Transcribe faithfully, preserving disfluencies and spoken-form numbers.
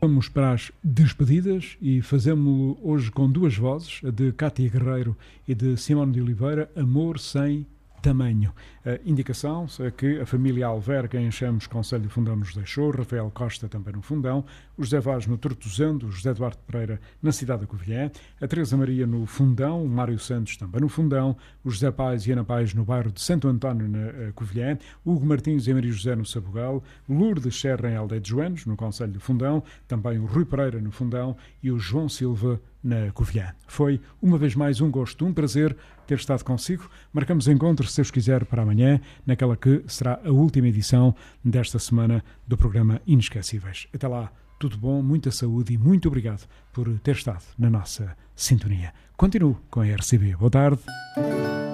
Vamos para as despedidas e fazemos-lo hoje com duas vozes, a de Cátia Guerreiro e de Simone de Oliveira, Amor Sem Tamanho. A indicação é que a família Alverca em Chamos, Conselho do Fundão, nos deixou, Rafael Costa também no Fundão, o José Vaz no Tortozendo, o José Eduardo Pereira na cidade da Covilhã, a Teresa Maria no Fundão, o Mário Santos também no Fundão, o José Paz e Ana Paz no bairro de Santo António na Covilhã, Hugo Martins e Maria José no Sabugal, Lourdes Serra em Aldeia de Joanos, no Conselho do Fundão, também o Rui Pereira no Fundão e o João Silva na Covilhã. Foi uma vez mais um gosto, um prazer ter estado consigo. Marcamos encontro, se Deus quiser, para amanhã, naquela que será a última edição desta semana do programa Inesquecíveis. Até lá, tudo bom, muita saúde e muito obrigado por ter estado na nossa sintonia. Continuo com a R C B. Boa tarde.